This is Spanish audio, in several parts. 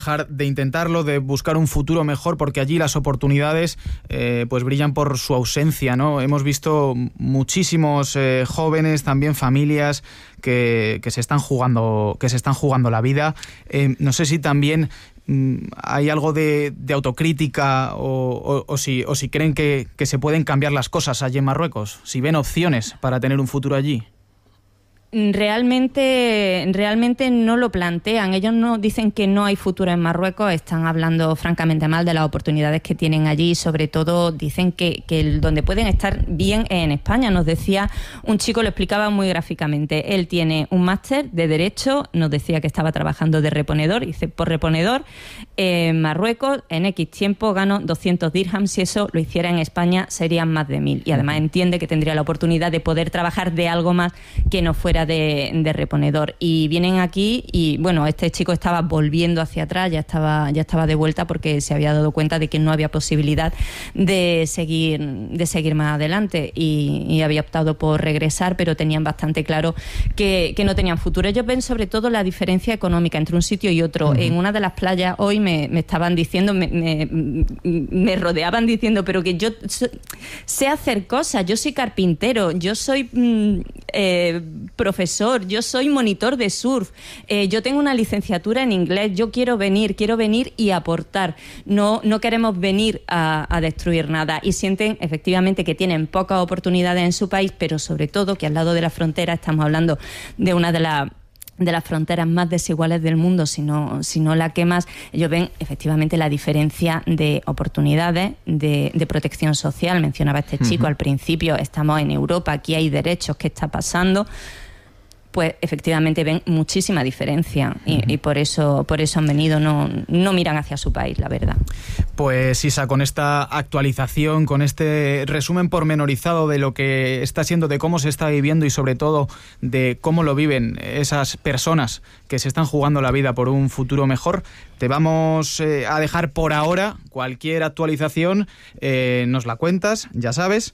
dejar de intentarlo, de buscar un futuro mejor, porque allí las oportunidades pues brillan por su ausencia, ¿no? Hemos visto muchísimos jóvenes, también familias que se están jugando la vida. No sé si también hay algo de autocrítica o si creen que se pueden cambiar las cosas allí en Marruecos, si ven opciones para tener un futuro allí. Realmente no lo plantean. Ellos no dicen que no hay futuro en Marruecos, están hablando francamente mal de las oportunidades que tienen allí y sobre todo dicen que donde pueden estar bien es en España. Nos decía un chico, lo explicaba muy gráficamente, él tiene un máster de Derecho, nos decía que estaba trabajando de reponedor, dice, por reponedor en Marruecos en X tiempo gano 200 dirhams, si eso lo hiciera en España serían más de 1000, y además entiende que tendría la oportunidad de poder trabajar de algo más que no fuera de reponedor. Y vienen aquí y bueno, este chico estaba volviendo hacia atrás, ya estaba de vuelta porque se había dado cuenta de que no había posibilidad de seguir más adelante y había optado por regresar, pero tenían bastante claro que no tenían futuro. Ellos ven sobre todo la diferencia económica entre un sitio y otro. En una de las playas hoy me estaban diciendo, me rodeaban diciendo, pero que yo sé hacer cosas, yo soy carpintero, yo soy profesor, yo soy monitor de surf, yo tengo una licenciatura en inglés, yo quiero venir y aportar, no queremos venir a destruir nada, y sienten efectivamente que tienen pocas oportunidades en su país, pero sobre todo que al lado de la frontera estamos hablando de una de las fronteras más desiguales del mundo, si no la que más. Ellos ven efectivamente la diferencia de oportunidades, de protección social. Mencionaba este chico al principio, estamos en Europa, aquí hay derechos, ¿qué está pasando? Pues efectivamente ven muchísima diferencia y por eso han venido, no miran hacia su país, la verdad. Pues Isa, con esta actualización, con este resumen pormenorizado de lo que está siendo, de cómo se está viviendo y sobre todo de cómo lo viven esas personas que se están jugando la vida por un futuro mejor, te vamos a dejar por ahora. Cualquier actualización nos la cuentas, ya sabes.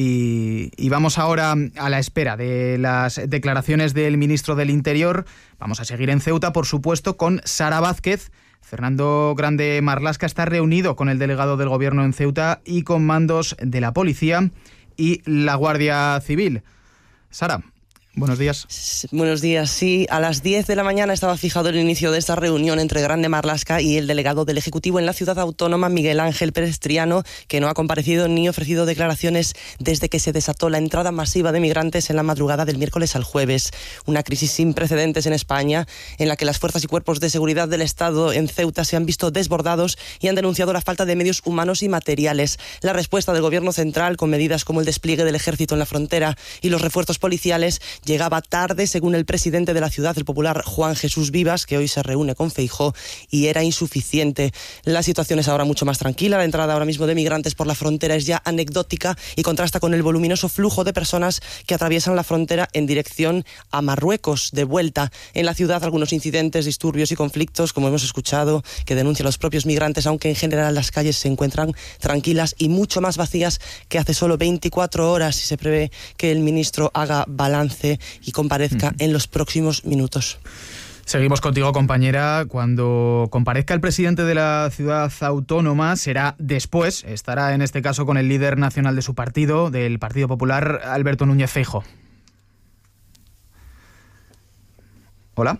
Y vamos ahora a la espera de las declaraciones del ministro del Interior. Vamos a seguir en Ceuta, por supuesto, con Sara Vázquez. Fernando Grande Marlaska está reunido con el delegado del Gobierno en Ceuta y con mandos de la Policía y la Guardia Civil. Sara, buenos días. Buenos días, sí. A las 10 de la mañana estaba fijado el inicio de esta reunión entre Grande Marlaska y el delegado del Ejecutivo en la ciudad autónoma, Miguel Ángel Pérez Triano, que no ha comparecido ni ofrecido declaraciones desde que se desató la entrada masiva de migrantes en la madrugada del miércoles al jueves. Una crisis sin precedentes en España, en la que las fuerzas y cuerpos de seguridad del Estado en Ceuta se han visto desbordados y han denunciado la falta de medios humanos y materiales. La respuesta del Gobierno central, con medidas como el despliegue del ejército en la frontera y los refuerzos policiales, llegaba tarde, según el presidente de la ciudad, el popular Juan Jesús Vivas, que hoy se reúne con Feijóo, y era insuficiente. La situación es ahora mucho más tranquila. La entrada ahora mismo de migrantes por la frontera es ya anecdótica y contrasta con el voluminoso flujo de personas que atraviesan la frontera en dirección a Marruecos, de vuelta. En la ciudad, algunos incidentes, disturbios y conflictos, como hemos escuchado, que denuncian los propios migrantes, aunque en general las calles se encuentran tranquilas y mucho más vacías que hace solo 24 horas, y se prevé que el ministro haga balance y comparezca en los próximos minutos. Seguimos contigo, compañera. Cuando comparezca el presidente de la ciudad autónoma será después, estará en este caso con el líder nacional de su partido, del Partido Popular, Alberto Núñez Feijóo. Hola.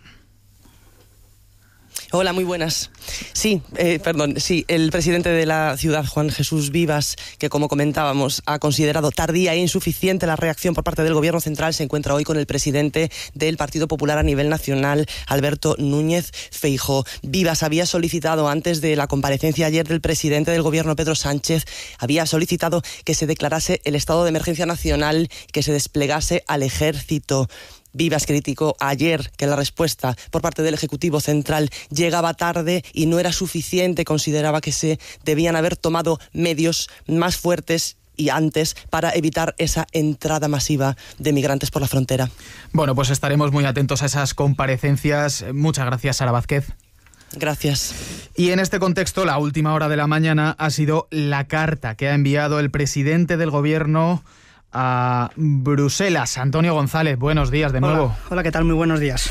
Hola, muy buenas. Sí, el presidente de la ciudad, Juan Jesús Vivas, que como comentábamos ha considerado tardía e insuficiente la reacción por parte del Gobierno central, se encuentra hoy con el presidente del Partido Popular a nivel nacional, Alberto Núñez Feijóo. Vivas había solicitado, antes de la comparecencia ayer del presidente del Gobierno, Pedro Sánchez, había solicitado que se declarase el estado de emergencia nacional y que se desplegase al ejército. Vivas criticó ayer que la respuesta por parte del Ejecutivo Central llegaba tarde y no era suficiente. Consideraba que se debían haber tomado medios más fuertes y antes para evitar esa entrada masiva de migrantes por la frontera. Bueno, pues estaremos muy atentos a esas comparecencias. Muchas gracias, Sara Vázquez. Gracias. Y en este contexto, la última hora de la mañana ha sido la carta que ha enviado el presidente del Gobierno a Bruselas. Antonio González, buenos días de nuevo. Hola, ¿qué tal? Muy buenos días.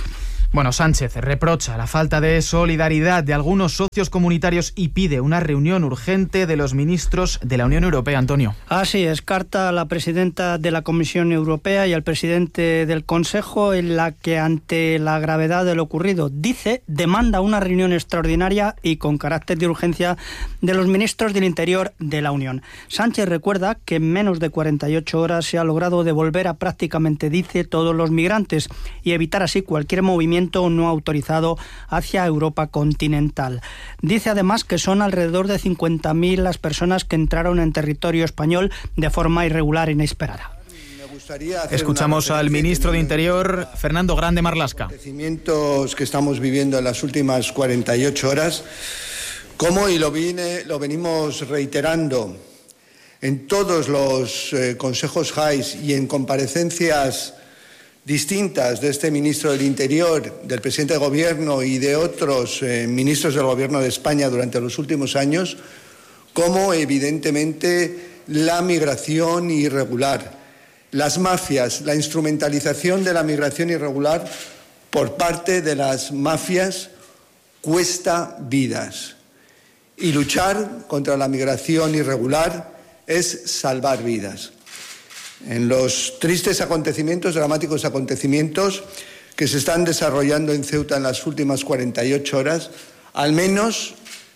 Bueno, Sánchez reprocha la falta de solidaridad de algunos socios comunitarios y pide una reunión urgente de los ministros de la Unión Europea, Antonio. Así es, carta a la presidenta de la Comisión Europea y al presidente del Consejo, en la que, ante la gravedad de lo ocurrido, demanda una reunión extraordinaria y con carácter de urgencia de los ministros del Interior de la Unión. Sánchez recuerda que en menos de 48 horas se ha logrado devolver a prácticamente, todos los migrantes y evitar así cualquier movimiento no autorizado hacia Europa continental. Dice además que son alrededor de 50.000 las personas que entraron en territorio español de forma irregular e inesperada. Escuchamos al ministro de Interior, Fernando Grande Marlaska. Los acontecimientos que estamos viviendo en las últimas 48 horas, como y lo venimos reiterando en todos los consejos JAIS y en comparecencias distintas de este ministro del Interior, del presidente de Gobierno y de otros ministros del Gobierno de España durante los últimos años, como evidentemente la migración irregular, las mafias, la instrumentalización de la migración irregular por parte de las mafias cuesta vidas. Y luchar contra la migración irregular es salvar vidas. En los tristes acontecimientos, dramáticos acontecimientos que se están desarrollando en Ceuta en las últimas 48 horas, al menos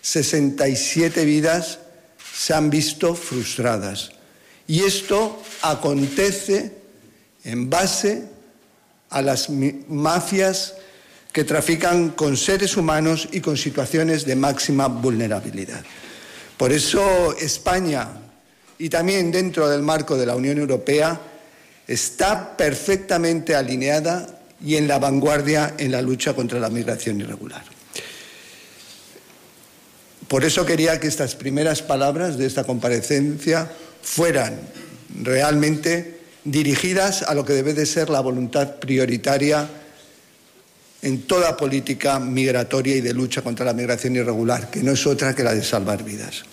67 vidas se han visto frustradas. Y esto acontece en base a las mafias que trafican con seres humanos y con situaciones de máxima vulnerabilidad. Por eso España, y también dentro del marco de la Unión Europea, está perfectamente alineada y en la vanguardia en la lucha contra la migración irregular. Por eso quería que estas primeras palabras de esta comparecencia fueran realmente dirigidas a lo que debe de ser la voluntad prioritaria en toda política migratoria y de lucha contra la migración irregular, que no es otra que la de salvar vidas.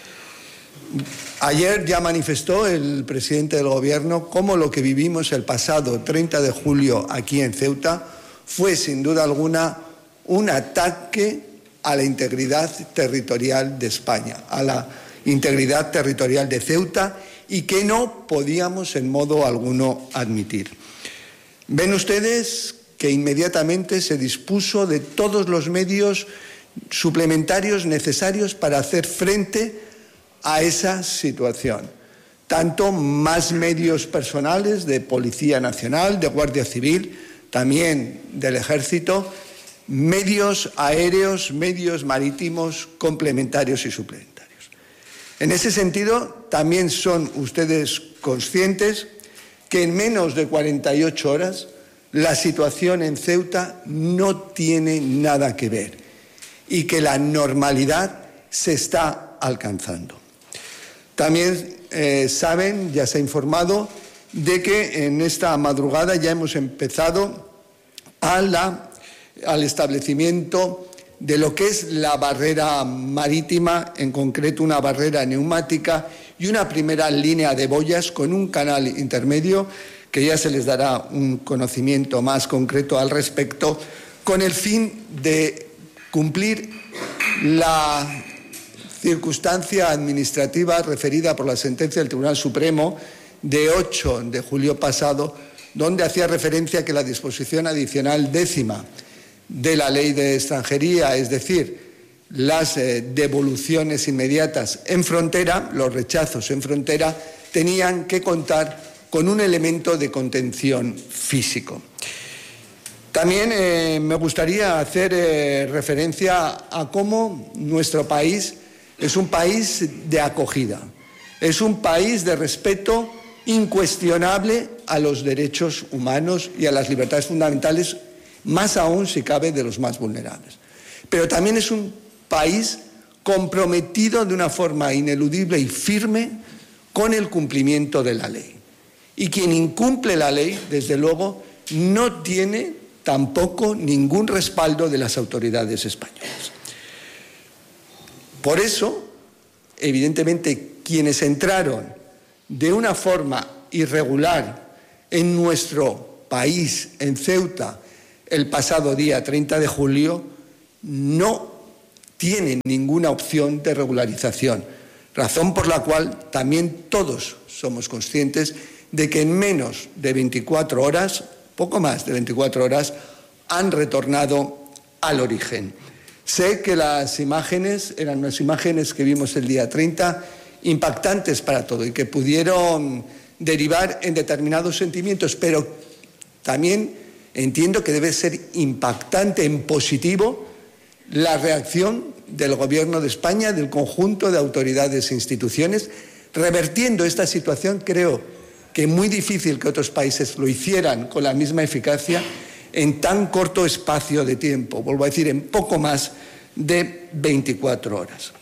Ayer ya manifestó el presidente del Gobierno cómo lo que vivimos el pasado 30 de julio aquí en Ceuta fue, sin duda alguna, un ataque a la integridad territorial de España, a la integridad territorial de Ceuta, y que no podíamos en modo alguno admitir. Ven ustedes que inmediatamente se dispuso de todos los medios suplementarios necesarios para hacer frente a esa situación. Tanto más medios personales de Policía Nacional, de Guardia Civil, también del Ejército, medios aéreos, medios marítimos complementarios y suplementarios. En ese sentido, también son ustedes conscientes que en menos de 48 horas la situación en Ceuta no tiene nada que ver y que la normalidad se está alcanzando. También saben, ya se ha informado, de que en esta madrugada ya hemos empezado al establecimiento de lo que es la barrera marítima, en concreto una barrera neumática y una primera línea de boyas con un canal intermedio que ya se les dará un conocimiento más concreto al respecto, con el fin de cumplir la circunstancia administrativa referida por la sentencia del Tribunal Supremo de 8 de julio pasado, donde hacía referencia a que la disposición adicional 10ª de la Ley de Extranjería, es decir, las devoluciones inmediatas en frontera, los rechazos en frontera, tenían que contar con un elemento de contención físico. También me gustaría hacer referencia a cómo nuestro país es un país de acogida, es un país de respeto incuestionable a los derechos humanos y a las libertades fundamentales, más aún si cabe de los más vulnerables. Pero también es un país comprometido de una forma ineludible y firme con el cumplimiento de la ley. Y quien incumple la ley, desde luego, no tiene tampoco ningún respaldo de las autoridades españolas. Por eso, evidentemente, quienes entraron de una forma irregular en nuestro país, en Ceuta, el pasado día 30 de julio, no tienen ninguna opción de regularización, razón por la cual también todos somos conscientes de que en menos de 24 horas, poco más de 24 horas, han retornado al origen. Sé que las imágenes eran unas imágenes que vimos el día 30, impactantes para todo y que pudieron derivar en determinados sentimientos, pero también entiendo que debe ser impactante en positivo la reacción del Gobierno de España, del conjunto de autoridades e instituciones, revertiendo esta situación. Creo que es muy difícil que otros países lo hicieran con la misma eficacia en tan corto espacio de tiempo, vuelvo a decir, en poco más de 24 horas.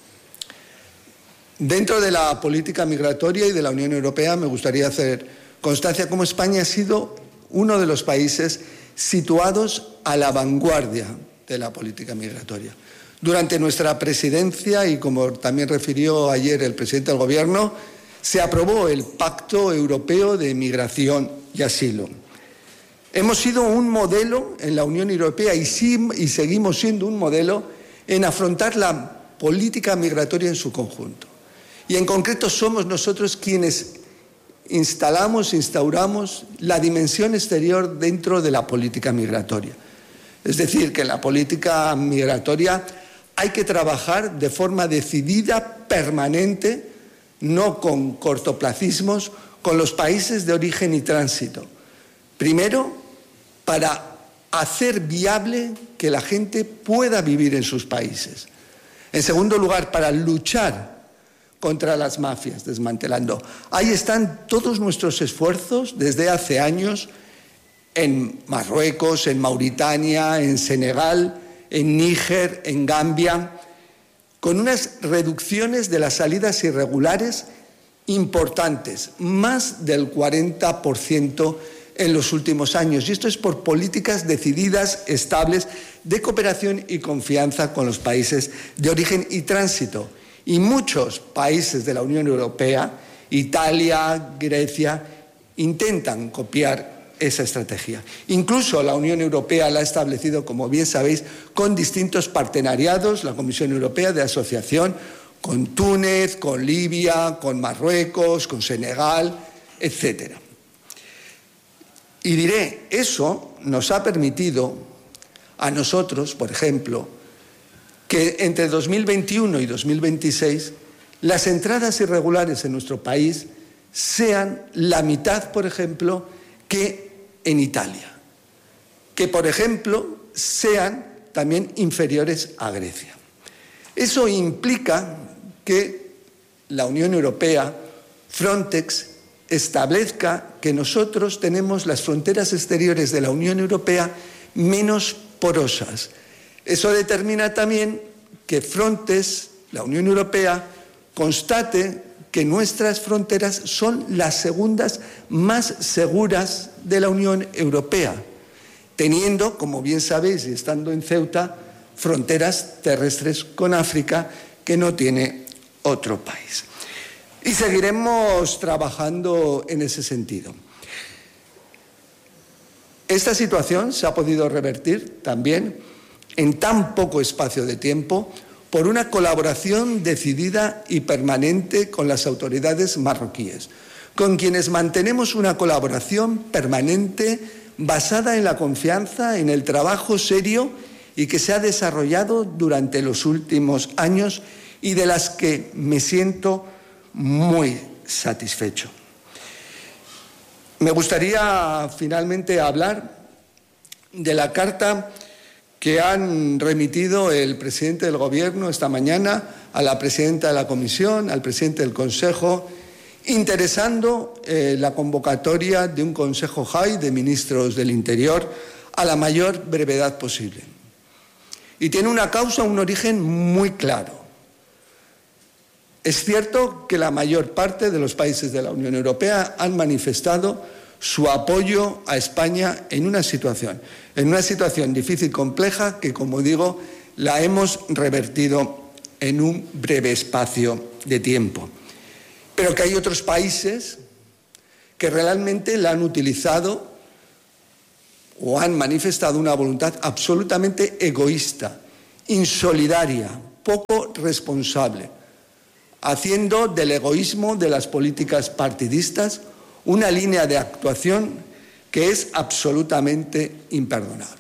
Dentro de la política migratoria y de la Unión Europea me gustaría hacer constancia cómo España ha sido uno de los países situados a la vanguardia de la política migratoria. Durante nuestra presidencia, y como también refirió ayer el presidente del Gobierno, se aprobó el Pacto Europeo de Migración y Asilo. Hemos sido un modelo en la Unión Europea y seguimos siendo un modelo en afrontar la política migratoria en su conjunto. Y en concreto somos nosotros quienes instauramos la dimensión exterior dentro de la política migratoria. Es decir, que en la política migratoria hay que trabajar de forma decidida, permanente, no con cortoplacismos, con los países de origen y tránsito. Primero, para hacer viable que la gente pueda vivir en sus países. En segundo lugar, para luchar contra las mafias, desmantelando. Ahí están todos nuestros esfuerzos desde hace años en Marruecos, en Mauritania, en Senegal, en Níger, en Gambia, con unas reducciones de las salidas irregulares importantes, más del 40% en los últimos años. Y esto es por políticas decididas, estables, de cooperación y confianza con los países de origen y tránsito. Y muchos países de la Unión Europea, Italia, Grecia, intentan copiar esa estrategia. Incluso la Unión Europea la ha establecido, como bien sabéis, con distintos partenariados, la Comisión Europea de Asociación, con Túnez, con Libia, con Marruecos, con Senegal, etc. Y diré, eso nos ha permitido a nosotros, por ejemplo, que entre 2021 y 2026 las entradas irregulares en nuestro país sean la mitad, por ejemplo, que en Italia. Que, por ejemplo, sean también inferiores a Grecia. Eso implica que la Unión Europea, Frontex, establezca que nosotros tenemos las fronteras exteriores de la Unión Europea menos porosas. Eso determina también que Frontex, la Unión Europea, constate que nuestras fronteras son las segundas más seguras de la Unión Europea, teniendo, como bien sabéis, y estando en Ceuta, fronteras terrestres con África que no tiene otro país. Y seguiremos trabajando en ese sentido. Esta situación se ha podido revertir también en tan poco espacio de tiempo por una colaboración decidida y permanente con las autoridades marroquíes, con quienes mantenemos una colaboración permanente basada en la confianza, en el trabajo serio y que se ha desarrollado durante los últimos años y de las que me siento muy satisfecho. Me gustaría finalmente hablar de la carta que han remitido el presidente del Gobierno esta mañana a la presidenta de la Comisión, al presidente del Consejo, interesando la convocatoria de un Consejo JAI de Ministros del Interior a la mayor brevedad posible. Y tiene una causa, un origen muy claro. Es cierto que la mayor parte de los países de la Unión Europea han manifestado su apoyo a España en una situación difícil, compleja, que, como digo, la hemos revertido en un breve espacio de tiempo. Pero que hay otros países que realmente la han utilizado o han manifestado una voluntad absolutamente egoísta, insolidaria, poco responsable, haciendo del egoísmo de las políticas partidistas una línea de actuación que es absolutamente imperdonable.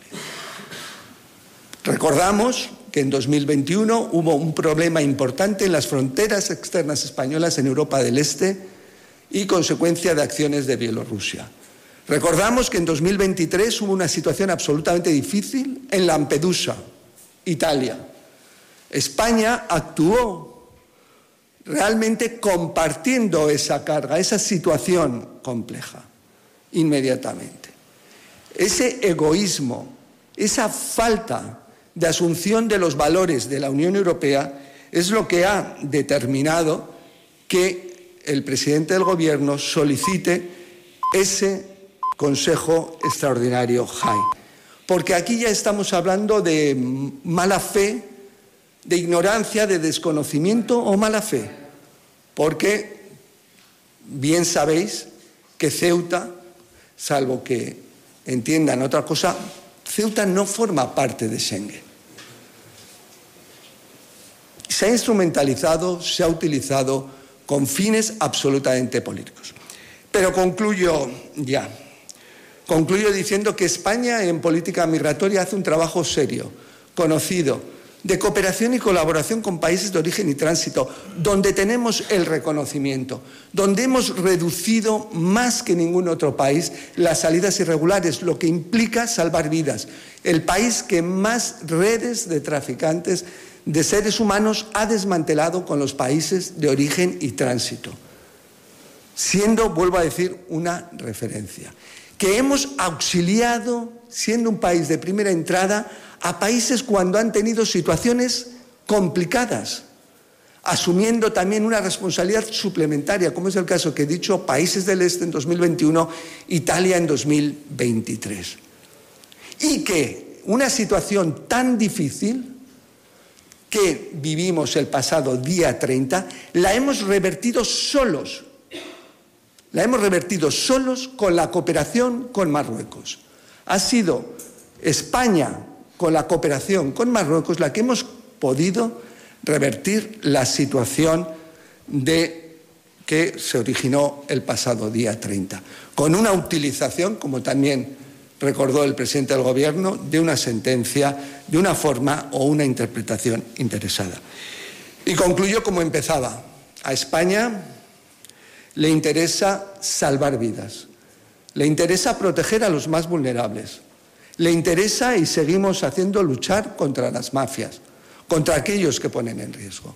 Recordamos que en 2021 hubo un problema importante en las fronteras externas españolas en Europa del Este y consecuencia de acciones de Bielorrusia. Recordamos que en 2023 hubo una situación absolutamente difícil en Lampedusa, Italia. España actuó realmente compartiendo esa carga, esa situación compleja, inmediatamente. Ese egoísmo, esa falta de asunción de los valores de la Unión Europea es lo que ha determinado que el presidente del Gobierno solicite ese Consejo Extraordinario JAI. Porque aquí ya estamos hablando de mala fe, de ignorancia, de desconocimiento o mala fe. Porque bien sabéis que Ceuta, salvo que entiendan otra cosa, Ceuta no forma parte de Schengen. Se ha instrumentalizado, se ha utilizado con fines absolutamente políticos. Pero concluyo ya. Concluyo diciendo que España en política migratoria hace un trabajo serio, conocido, de cooperación y colaboración con países de origen y tránsito, donde tenemos el reconocimiento, donde hemos reducido más que ningún otro país las salidas irregulares, lo que implica salvar vidas. El país que más redes de traficantes de seres humanos ha desmantelado con los países de origen y tránsito, siendo, vuelvo a decir, una referencia. Que hemos auxiliado, siendo un país de primera entrada, a países cuando han tenido situaciones complicadas, asumiendo también una responsabilidad suplementaria, como es el caso que he dicho, países del Este en 2021, Italia en 2023. Y que una situación tan difícil que vivimos el pasado día 30, la hemos revertido solos. La hemos revertido solos con la cooperación con Marruecos. Ha sido España, con la cooperación con Marruecos, la que hemos podido revertir la situación que se originó el pasado día 30, con una utilización, como también recordó el presidente del Gobierno, de una sentencia, de una forma o una interpretación interesada. Y concluyo como empezaba. A España le interesa salvar vidas, le interesa proteger a los más vulnerables, le interesa, y seguimos haciendo, luchar contra las mafias, contra aquellos que ponen en riesgo.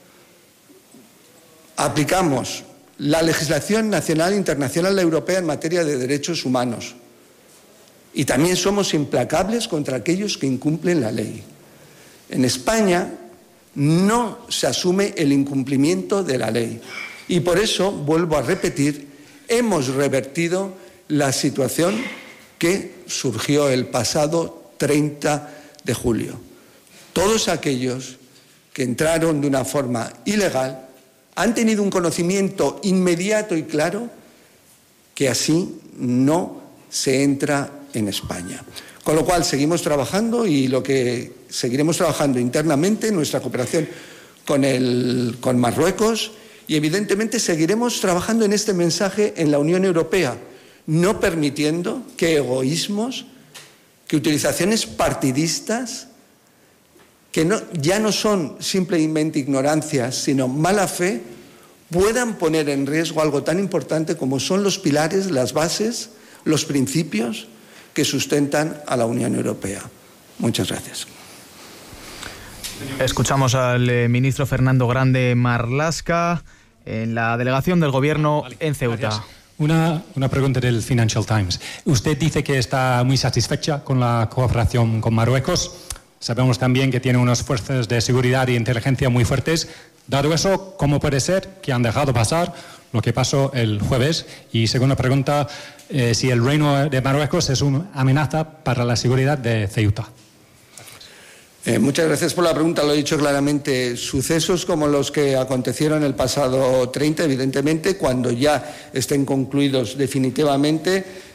Aplicamos la legislación nacional e internacional europea en materia de derechos humanos y también somos implacables contra aquellos que incumplen la ley. En España no se asume el incumplimiento de la ley y por eso, vuelvo a repetir, hemos revertido la situación que surgió el pasado 30 de julio. Todos aquellos que entraron de una forma ilegal han tenido un conocimiento inmediato y claro que así no se entra en España. Con lo cual seguimos trabajando y lo que seguiremos trabajando internamente en nuestra cooperación con Marruecos y evidentemente seguiremos trabajando en este mensaje en la Unión Europea, no permitiendo que egoísmos, que utilizaciones partidistas, que ya no son simplemente ignorancias, sino mala fe, puedan poner en riesgo algo tan importante como son los pilares, las bases, los principios que sustentan a la Unión Europea. Muchas gracias. Escuchamos al ministro Fernando Grande Marlaska en la delegación del Gobierno en Ceuta. Gracias. Una pregunta del Financial Times. Usted dice que está muy satisfecha con la cooperación con Marruecos. Sabemos también que tiene unas fuerzas de seguridad e inteligencia muy fuertes. Dado eso, ¿cómo puede ser que han dejado pasar lo que pasó el jueves? Y segunda pregunta, si el Reino de Marruecos es una amenaza para la seguridad de Ceuta. Muchas gracias por la pregunta. Lo he dicho claramente. Sucesos como los que acontecieron el pasado 30, evidentemente, cuando ya estén concluidos definitivamente,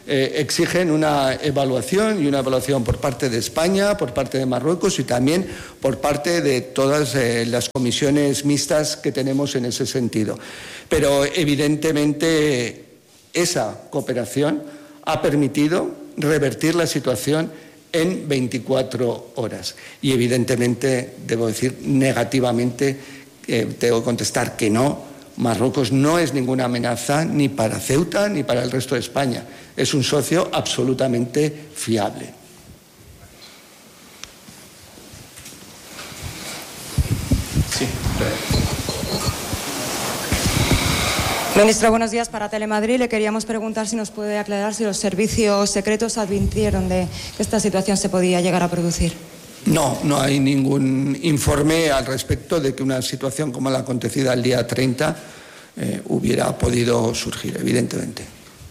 exigen una evaluación, y una evaluación por parte de España, por parte de Marruecos y también por parte de todas las comisiones mixtas que tenemos en ese sentido. Pero evidentemente esa cooperación ha permitido revertir la situación en 24 horas. Y evidentemente, debo decir negativamente, tengo que contestar que no. Marruecos no es ninguna amenaza ni para Ceuta ni para el resto de España. Es un socio absolutamente fiable. Sí. Ministro, buenos días. Para Telemadrid le queríamos preguntar si nos puede aclarar si los servicios secretos advirtieron de que esta situación se podía llegar a producir. No, no hay ningún informe al respecto de que una situación como la acontecida el día 30 hubiera podido surgir, evidentemente.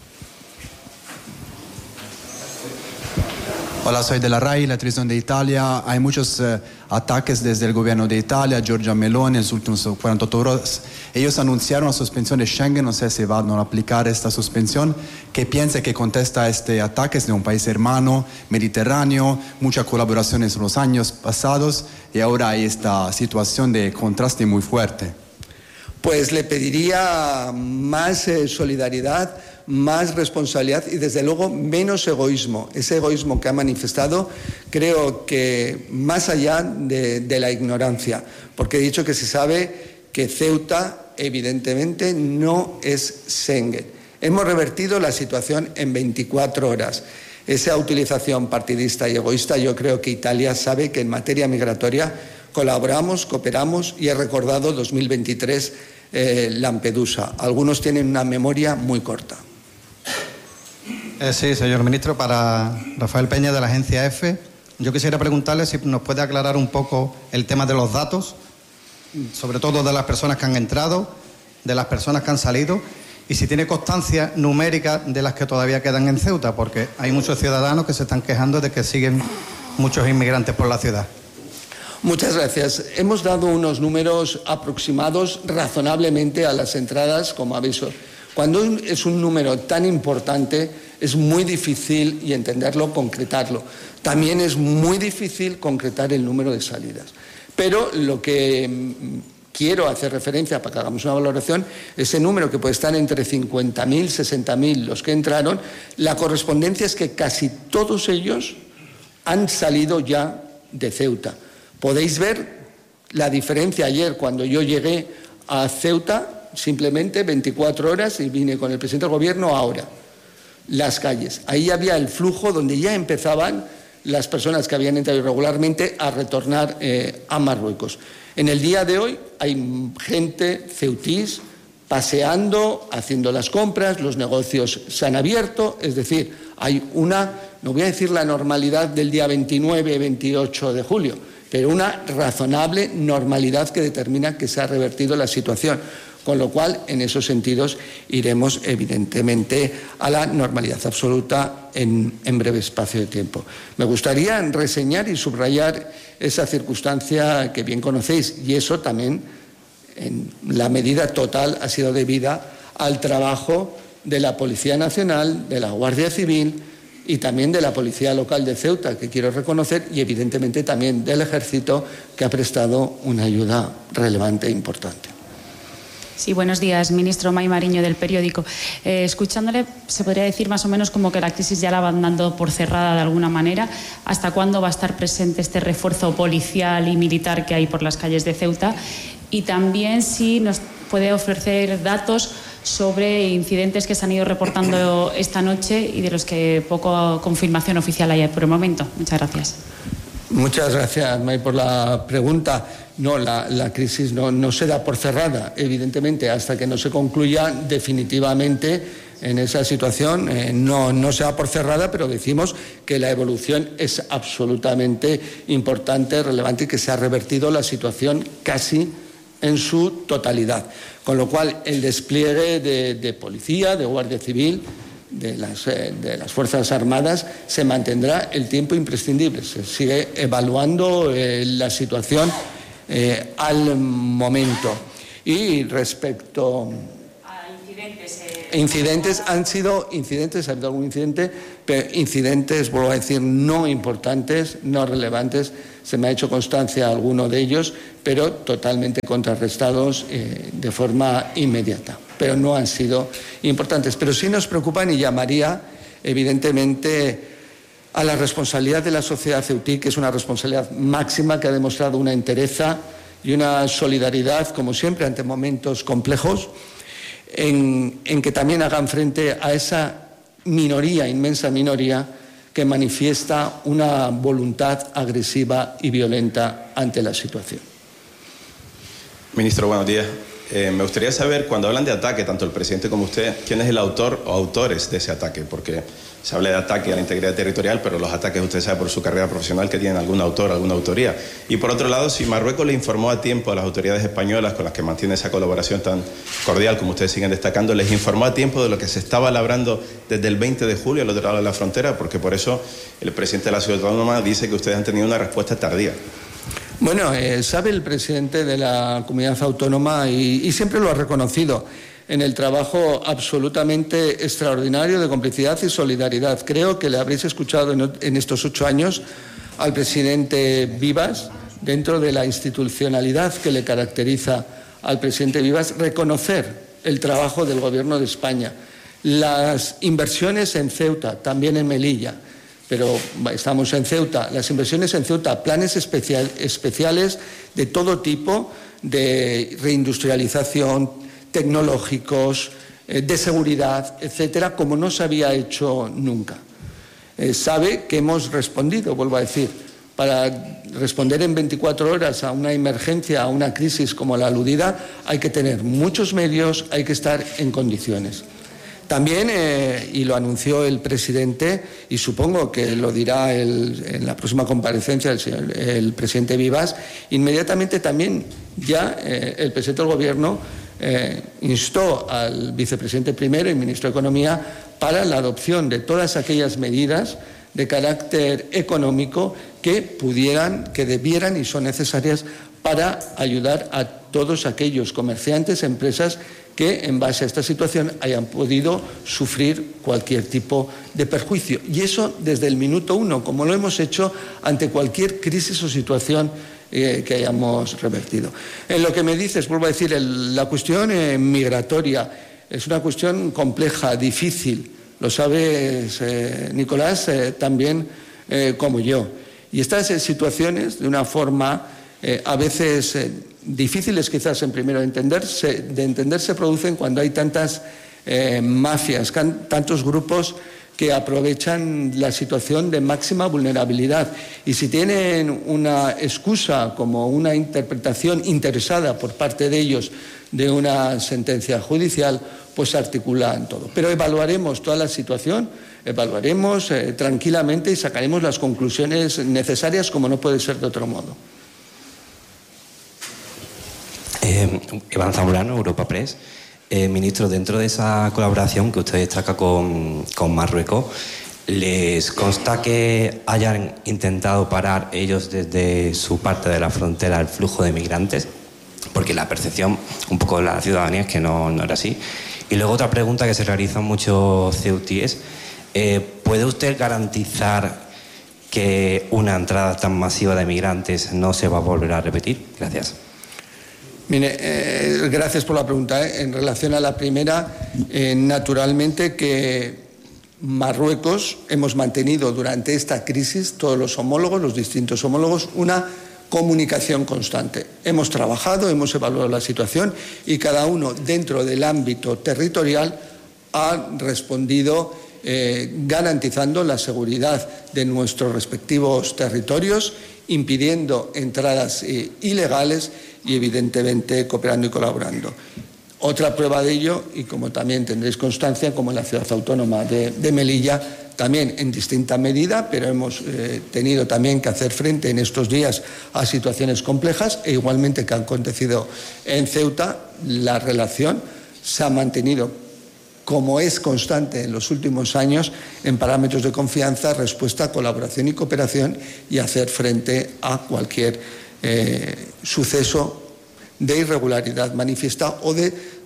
Hola, soy de la RAI, la televisión de Italia. Hay muchos ataques desde el gobierno de Italia, Giorgia Meloni, en los últimos 48 horas. Ellos anunciaron la suspensión de Schengen, no sé si van a aplicar esta suspensión. ¿Qué piensa que contesta a este ataque? Es de un país hermano, mediterráneo, mucha colaboración en los años pasados y ahora hay esta situación de contraste muy fuerte. Pues le pediría más solidaridad, más responsabilidad y desde luego menos egoísmo. Ese egoísmo que ha manifestado creo que más allá de la ignorancia, porque he dicho que se sabe que Ceuta evidentemente no es Schengen. Hemos revertido la situación en 24 horas. Esa utilización partidista y egoísta, yo creo que Italia sabe que en materia migratoria colaboramos, cooperamos y he recordado 2023 Lampedusa. Algunos tienen una memoria muy corta. Sí, señor ministro, para Rafael Peña de la agencia EFE. Yo quisiera preguntarle si nos puede aclarar un poco el tema de los datos, sobre todo de las personas que han entrado, de las personas que han salido, y si tiene constancia numérica de las que todavía quedan en Ceuta, porque hay muchos ciudadanos que se están quejando de que siguen muchos inmigrantes por la ciudad. Muchas gracias. Hemos dado unos números aproximados razonablemente a las entradas como aviso. Cuando es un número tan importante es muy difícil, y entenderlo, concretarlo. También es muy difícil concretar el número de salidas. Pero lo que quiero hacer referencia para que hagamos una valoración, ese número que puede estar entre 50.000, 60.000 los que entraron, la correspondencia es que casi todos ellos han salido ya de Ceuta. Podéis ver la diferencia ayer cuando yo llegué a Ceuta, simplemente 24 horas y vine con el presidente del gobierno ahora. Las calles. Ahí había el flujo donde ya empezaban las personas que habían entrado irregularmente a retornar a Marruecos. En el día de hoy hay gente ceutís paseando, haciendo las compras, los negocios se han abierto, es decir, hay una, no voy a decir la normalidad del día 29, 28 de julio, pero una razonable normalidad que determina que se ha revertido la situación. Con lo cual, en esos sentidos, iremos evidentemente a la normalidad absoluta en breve espacio de tiempo. Me gustaría reseñar y subrayar esa circunstancia que bien conocéis, y eso también, en la medida total, ha sido debida al trabajo de la Policía Nacional, de la Guardia Civil y también de la Policía Local de Ceuta, que quiero reconocer, y evidentemente también del Ejército, que ha prestado una ayuda relevante e importante. Sí, buenos días, ministro. May Mariño, del periódico. Escuchándole, se podría decir más o menos como que la crisis ya la van dando por cerrada de alguna manera. ¿Hasta cuándo va a estar presente este refuerzo policial y militar que hay por las calles de Ceuta? Y también si nos puede ofrecer datos sobre incidentes que se han ido reportando esta noche y de los que poco confirmación oficial hay por el momento. Muchas gracias. Muchas gracias, May, por la pregunta. No, la crisis no se da por cerrada, evidentemente, hasta que no se concluya definitivamente en esa situación. No se da por cerrada, pero decimos que la evolución es absolutamente importante, relevante, y que se ha revertido la situación casi en su totalidad. Con lo cual, el despliegue de policía, de Guardia Civil, de las Fuerzas Armadas se mantendrá el tiempo imprescindible. Se sigue evaluando la situación al momento. Y respecto Incidentes han sido incidentes, ha habido algún incidente, pero incidentes, vuelvo a decir, no importantes, no relevantes. Se me ha hecho constancia alguno de ellos, pero totalmente contrarrestados de forma inmediata. Pero no han sido importantes. Pero sí nos preocupan y llamaría, evidentemente, a la responsabilidad de la sociedad ceutí, que es una responsabilidad máxima, que ha demostrado una entereza y una solidaridad, como siempre, ante momentos complejos, en que también hagan frente a esa minoría, inmensa minoría, que manifiesta una voluntad agresiva y violenta ante la situación. Ministro, buenos días. Me gustaría saber, cuando hablan de ataque, tanto el presidente como usted, ¿quién es el autor o autores de ese ataque? Porque se habla de ataque a la integridad territorial, pero los ataques, usted sabe por su carrera profesional que tienen algún autor, alguna autoría. Y por otro lado, si Marruecos le informó a tiempo a las autoridades españolas con las que mantiene esa colaboración tan cordial, como ustedes siguen destacando, les informó a tiempo de lo que se estaba labrando desde el 20 de julio al otro lado de la frontera, porque por eso el presidente de la Ciudad Autónoma dice que ustedes han tenido una respuesta tardía. Bueno, sabe el presidente de la comunidad autónoma y siempre lo ha reconocido en el trabajo absolutamente extraordinario de complicidad y solidaridad. Creo que le habréis escuchado en estos 8 años al presidente Vivas, dentro de la institucionalidad que le caracteriza al presidente Vivas, reconocer el trabajo del Gobierno de España, las inversiones en Ceuta, también en Melilla, pero estamos en Ceuta, las inversiones en Ceuta, planes especiales de todo tipo de reindustrialización, tecnológicos, de seguridad, etcétera, como no se había hecho nunca. Sabe que hemos respondido, vuelvo a decir, para responder en 24 horas a una emergencia, a una crisis como la aludida, hay que tener muchos medios, hay que estar en condiciones. También, y lo anunció el presidente, y supongo que lo dirá en la próxima comparecencia el presidente Vivas, inmediatamente también ya el presidente del Gobierno instó al vicepresidente primero y ministro de Economía para la adopción de todas aquellas medidas de carácter económico que pudieran, que debieran y son necesarias para ayudar a todos aquellos comerciantes, empresas que en base a esta situación hayan podido sufrir cualquier tipo de perjuicio. Y eso desde el minuto 1, como lo hemos hecho ante cualquier crisis o situación que hayamos revertido. En lo que me dices, vuelvo a decir, la cuestión migratoria es una cuestión compleja, difícil, lo sabes, Nicolás, también como yo. Y estas situaciones, de una forma a veces difíciles quizás en primero de entender, se producen cuando hay tantas mafias, tantos grupos que aprovechan la situación de máxima vulnerabilidad. Y si tienen una excusa como una interpretación interesada por parte de ellos de una sentencia judicial, pues articulan todo. Pero evaluaremos toda la situación, evaluaremos tranquilamente y sacaremos las conclusiones necesarias, como no puede ser de otro modo. Iván Zamorano, Europa Press. Ministro, dentro de esa colaboración que usted destaca con Marruecos, ¿les consta que hayan intentado parar ellos desde su parte de la frontera el flujo de migrantes? Porque la percepción un poco de la ciudadanía es que no era así. Y luego otra pregunta que se realizan muchos ceutíes, ¿puede usted garantizar que una entrada tan masiva de migrantes no se va a volver a repetir? Gracias. Mire, gracias por la pregunta. En relación a la primera, naturalmente que Marruecos hemos mantenido durante esta crisis, todos los homólogos, los distintos homólogos, una comunicación constante. Hemos trabajado, hemos evaluado la situación y cada uno dentro del ámbito territorial ha respondido garantizando la seguridad de nuestros respectivos territorios, impidiendo entradas ilegales y evidentemente cooperando y colaborando. Otra prueba de ello, y como también tendréis constancia, como en la ciudad autónoma de Melilla, también en distinta medida, pero hemos tenido también que hacer frente en estos días a situaciones complejas e igualmente que han acontecido en Ceuta, la relación se ha mantenido como es constante en los últimos años en parámetros de confianza, respuesta, colaboración y cooperación y hacer frente a cualquier suceso de irregularidad manifiesta o de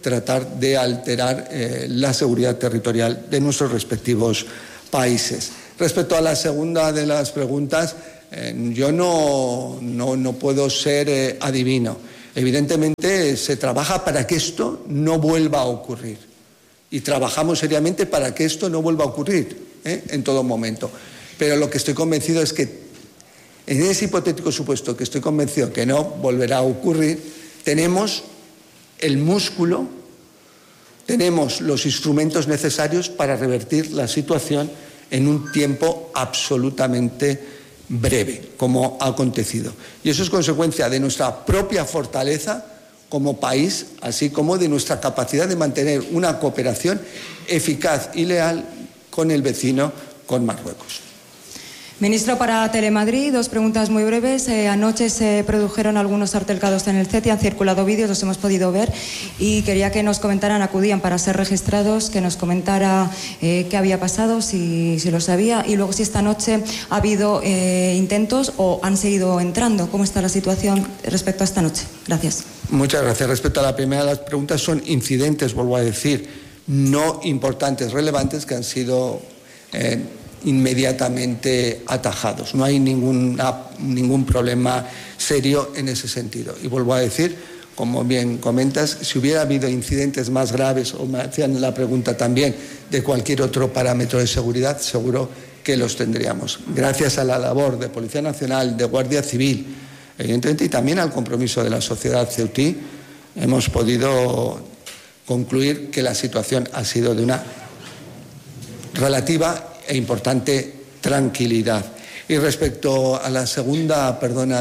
tratar de alterar la seguridad territorial de nuestros respectivos países. Respecto a la segunda de las preguntas, yo no puedo ser adivino. Evidentemente se trabaja para que esto no vuelva a ocurrir y trabajamos seriamente para que esto no vuelva a ocurrir en todo momento. Pero lo que estoy convencido es que en ese hipotético supuesto que estoy convencido que no volverá a ocurrir, tenemos el músculo, tenemos los instrumentos necesarios para revertir la situación en un tiempo absolutamente breve, como ha acontecido. Y eso es consecuencia de nuestra propia fortaleza como país, así como de nuestra capacidad de mantener una cooperación eficaz y leal con el vecino, con Marruecos. Ministro, para Telemadrid, dos preguntas muy breves. Anoche se produjeron algunos altercados en el CETI, han circulado vídeos, los hemos podido ver y quería que nos comentaran, acudían para ser registrados, que nos comentara qué había pasado, si lo sabía, y luego si esta noche ha habido intentos o han seguido entrando. ¿Cómo está la situación respecto a esta noche? Gracias. Muchas gracias. Respecto a la primera de las preguntas, son incidentes, vuelvo a decir, no importantes, relevantes, que han sido inmediatamente atajados. No hay ningún problema serio en ese sentido. Y vuelvo a decir, como bien comentas, si hubiera habido incidentes más graves, o me hacían la pregunta también de cualquier otro parámetro de seguridad, seguro que los tendríamos. Gracias a la labor de Policía Nacional, de Guardia Civil, evidentemente, y también al compromiso de la sociedad ceutí, hemos podido concluir que la situación ha sido de una relativa e importante tranquilidad. Y respecto a la segunda,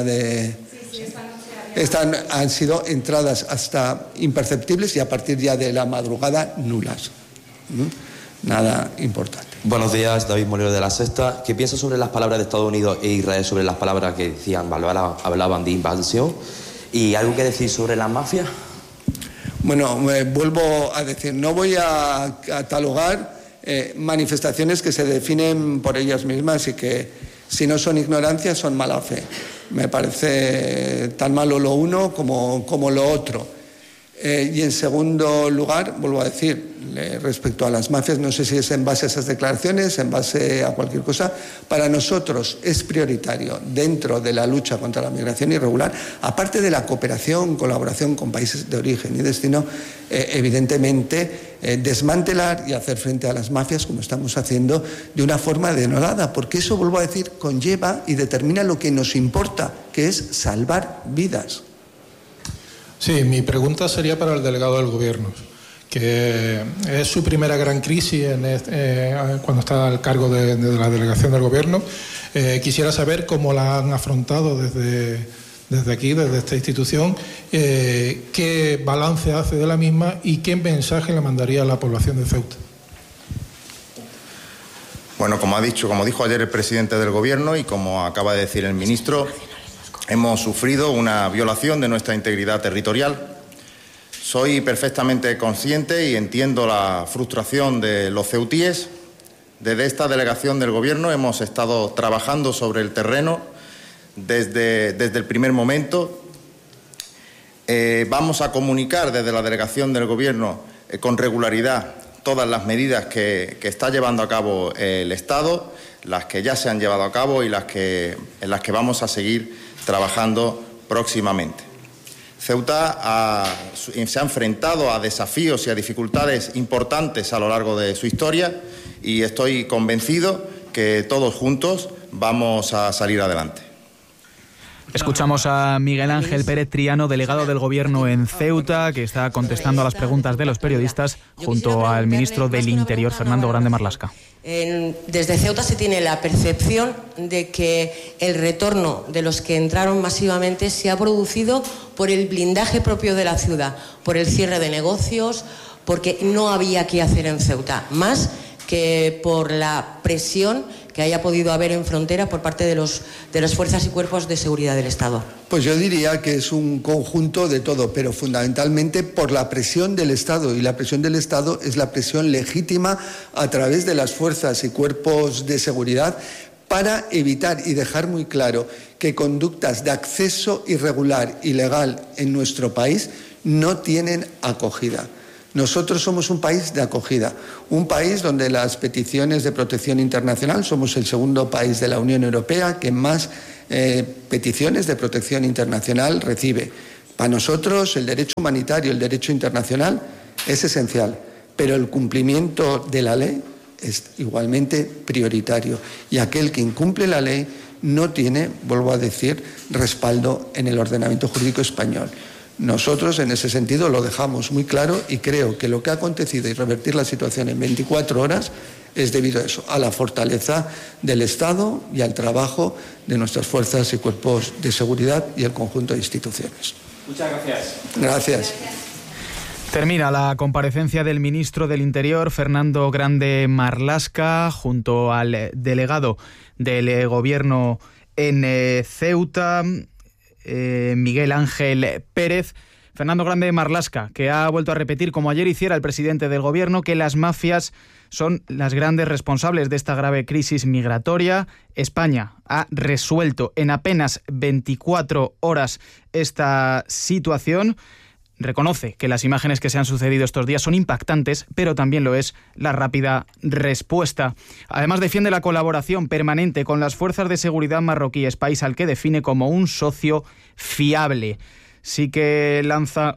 han sido entradas hasta imperceptibles y a partir ya de la madrugada nulas. Nada importante. Buenos días, David Molero de La Sexta. ¿Qué piensa sobre las palabras de Estados Unidos e Israel sobre las palabras que decían, hablaban de invasión? ¿Y algo que decir sobre las mafias? Bueno, vuelvo a decir, no voy a catalogar manifestaciones que se definen por ellas mismas y que, si no son ignorancia, son mala fe. Me parece tan malo lo uno como lo otro. Y en segundo lugar, vuelvo a decir, respecto a las mafias, no sé si es en base a esas declaraciones, en base a cualquier cosa, para nosotros es prioritario, dentro de la lucha contra la migración irregular, aparte de la cooperación, colaboración con países de origen y destino, evidentemente desmantelar y hacer frente a las mafias, como estamos haciendo, de una forma denodada, porque eso, vuelvo a decir, conlleva y determina lo que nos importa, que es salvar vidas. Sí, mi pregunta sería para el delegado del Gobierno, que es su primera gran crisis cuando está al cargo de la delegación del Gobierno. Quisiera saber cómo la han afrontado desde aquí, desde esta institución, qué balance hace de la misma y qué mensaje le mandaría a la población de Ceuta. Bueno, como dijo ayer el presidente del Gobierno y como acaba de decir el ministro, hemos sufrido una violación de nuestra integridad territorial. Soy perfectamente consciente y entiendo la frustración de los ceutíes. Desde esta delegación del Gobierno hemos estado trabajando sobre el terreno desde el primer momento. Vamos a comunicar desde la delegación del Gobierno con regularidad todas las medidas que está llevando a cabo el Estado, las que ya se han llevado a cabo y en las que vamos a seguir trabajando próximamente. Ceuta se ha enfrentado a desafíos y a dificultades importantes a lo largo de su historia y estoy convencido que todos juntos vamos a salir adelante. Escuchamos a Miguel Ángel Pérez Triano, delegado del Gobierno en Ceuta, que está contestando a las preguntas de los periodistas junto al ministro del Interior, Fernando Grande Marlaska. Desde Ceuta se tiene la percepción de que el retorno de los que entraron masivamente se ha producido por el blindaje propio de la ciudad, por el cierre de negocios, porque no había qué hacer en Ceuta, más que por la presión que haya podido haber en frontera por parte de las fuerzas y cuerpos de seguridad del Estado. Pues yo diría que es un conjunto de todo, pero fundamentalmente por la presión del Estado, y la presión del Estado es la presión legítima a través de las fuerzas y cuerpos de seguridad para evitar y dejar muy claro que conductas de acceso irregular, ilegal en nuestro país no tienen acogida. Nosotros somos un país de acogida, un país donde las peticiones de protección internacional, somos el segundo país de la Unión Europea que más peticiones de protección internacional recibe. Para nosotros el derecho humanitario, el derecho internacional es esencial, pero el cumplimiento de la ley es igualmente prioritario y aquel que incumple la ley no tiene, vuelvo a decir, respaldo en el ordenamiento jurídico español. Nosotros en ese sentido lo dejamos muy claro y creo que lo que ha acontecido y revertir la situación en 24 horas es debido a eso, a la fortaleza del Estado y al trabajo de nuestras fuerzas y cuerpos de seguridad y el conjunto de instituciones. Muchas gracias. Gracias. Termina la comparecencia del ministro del Interior, Fernando Grande Marlaska, junto al delegado del Gobierno en Ceuta, Miguel Ángel Pérez. Fernando Grande Marlaska, que ha vuelto a repetir, como ayer hiciera el presidente del Gobierno, que las mafias son las grandes responsables de esta grave crisis migratoria. España ha resuelto en apenas 24 horas esta situación. Reconoce que las imágenes que se han sucedido estos días son impactantes, pero también lo es la rápida respuesta. Además, defiende la colaboración permanente con las fuerzas de seguridad marroquíes, país al que define como un socio fiable. Sí que lanza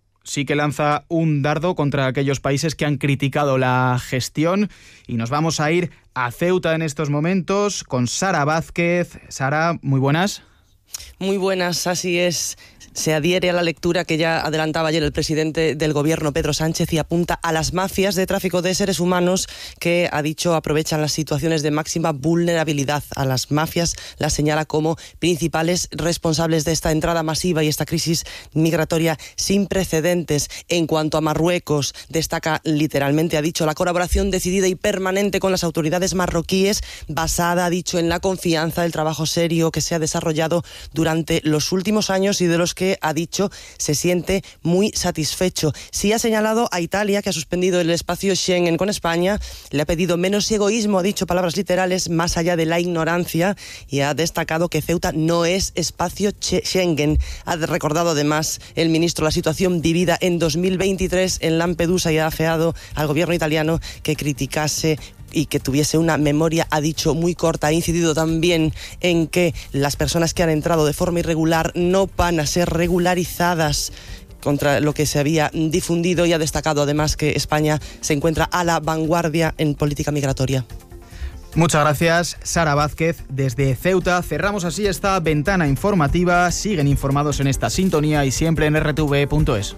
un dardo contra aquellos países que han criticado la gestión, y nos vamos a ir a Ceuta en estos momentos con Sara Vázquez. Sara, muy buenas. Muy buenas, así es. Se adhiere a la lectura que ya adelantaba ayer el presidente del Gobierno, Pedro Sánchez, y apunta a las mafias de tráfico de seres humanos que, ha dicho, aprovechan las situaciones de máxima vulnerabilidad. A las mafias las señala como principales responsables de esta entrada masiva y esta crisis migratoria sin precedentes. En cuanto a Marruecos, destaca literalmente, ha dicho, la colaboración decidida y permanente con las autoridades marroquíes, basada, ha dicho, en la confianza, el trabajo serio que se ha desarrollado durante los últimos años y de los que, ha dicho, se siente muy satisfecho. Sí ha señalado a Italia, que ha suspendido el espacio Schengen con España, le ha pedido menos egoísmo, ha dicho, palabras literales, más allá de la ignorancia, y ha destacado que Ceuta no es espacio Schengen. Ha recordado además el ministro la situación vivida en 2023 en Lampedusa y ha afeado al gobierno italiano que criticase y que tuviese una memoria, ha dicho, muy corta. Ha incidido también en que las personas que han entrado de forma irregular no van a ser regularizadas, contra lo que se había difundido, y ha destacado además que España se encuentra a la vanguardia en política migratoria. Muchas gracias, Sara Vázquez, desde Ceuta. Cerramos así esta ventana informativa. Siguen informados en esta sintonía y siempre en rtv.es.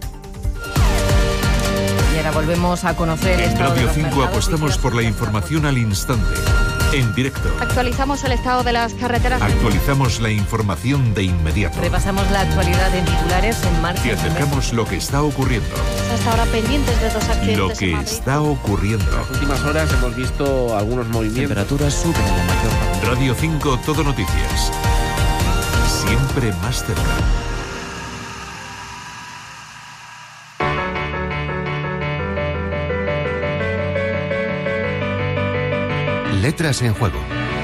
Y ahora volvemos a conocer el estado de los mercados. En Radio 5 apostamos por la información al instante, en directo. Actualizamos el estado de las carreteras. Actualizamos la información de inmediato. Repasamos la actualidad en titulares en marcha. Te acercamos lo que está ocurriendo. Hasta ahora pendientes de 2 accidentes. Lo que está ocurriendo. En las últimas horas hemos visto algunos movimientos. Temperaturas suben en la mayor parte. Radio 5, Todo Noticias. Siempre más cerca. Letras en juego.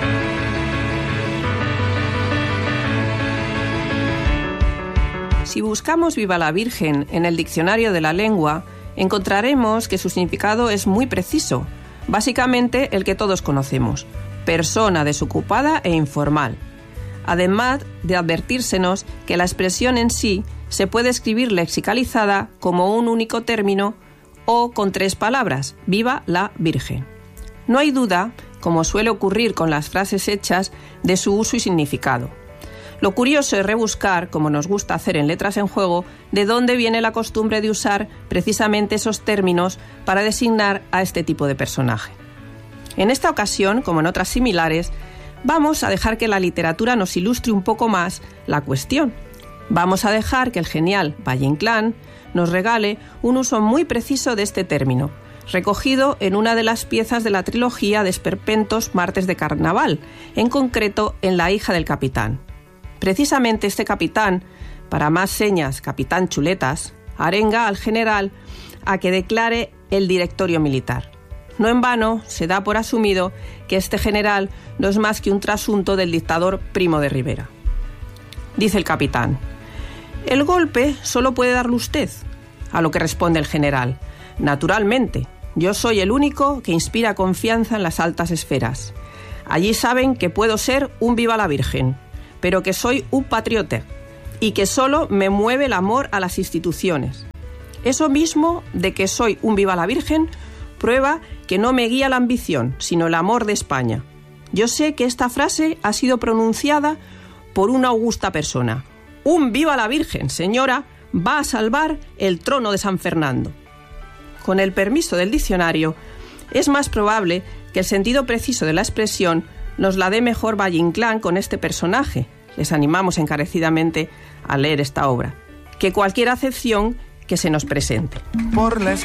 Si buscamos Viva la Virgen en el diccionario de la lengua, encontraremos que su significado es muy preciso, básicamente el que todos conocemos: persona desocupada e informal. Además de advertírsenos que la expresión en sí se puede escribir lexicalizada como un único término o con 3 palabras: Viva la Virgen. No hay duda, como suele ocurrir con las frases hechas, de su uso y significado. Lo curioso es rebuscar, como nos gusta hacer en Letras en Juego, de dónde viene la costumbre de usar precisamente esos términos para designar a este tipo de personaje. En esta ocasión, como en otras similares, vamos a dejar que la literatura nos ilustre un poco más la cuestión. Vamos a dejar que el genial Valle Inclán nos regale un uso muy preciso de este término, recogido en una de las piezas de la trilogía de esperpentos Martes de Carnaval, en concreto en La hija del capitán. Precisamente este capitán, para más señas Capitán Chuletas, arenga al general a que declare el directorio militar. No en vano se da por asumido que este general no es más que un trasunto del dictador Primo de Rivera. Dice el capitán: el golpe solo puede darlo usted. a lo que responde el general. Naturalmente, yo soy el único que inspira confianza en las altas esferas. Allí saben que puedo ser un viva la Virgen, pero que soy un patriota y que solo me mueve el amor a las instituciones. Eso mismo de que soy un viva la Virgen prueba que no me guía la ambición, sino el amor de España. Yo sé que esta frase ha sido pronunciada por una augusta persona. Un viva la Virgen, señora, va a salvar el trono de San Fernando. Con el permiso del diccionario, es más probable que el sentido preciso de la expresión nos la dé mejor Valle Inclán con este personaje. Les animamos encarecidamente a leer esta obra, que cualquier acepción que se nos presente. Por la